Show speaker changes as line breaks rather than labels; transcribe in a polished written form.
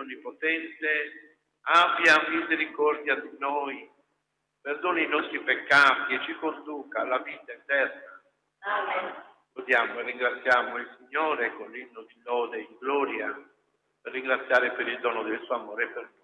Onnipotente, abbia misericordia di noi, perdoni i nostri peccati e ci conduca alla vita eterna.
Amen.
Lodiamo e ringraziamo il Signore con l'inno di lode e di gloria, per ringraziare per il dono del suo amore per noi.